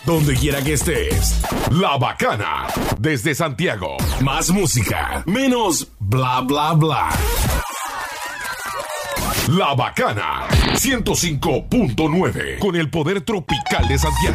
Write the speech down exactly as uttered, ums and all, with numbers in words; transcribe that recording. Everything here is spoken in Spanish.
donde quiera que estés. La Bacana, desde Santiago. Más música, menos bla bla bla. La Bacana, ciento cinco punto nueve, con el poder tropical de Santiago.